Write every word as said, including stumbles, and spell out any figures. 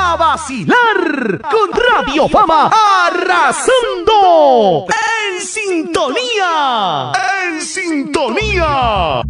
a vacilar con Radio Fama arrasando en sintonía, en sintonía.